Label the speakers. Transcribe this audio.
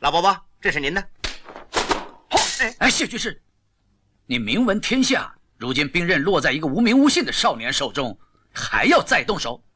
Speaker 1: 老伯伯，这是您的。
Speaker 2: 哎，谢居士，你名闻天下，如今兵刃落在一个无名无姓的少年手中，还要再动手？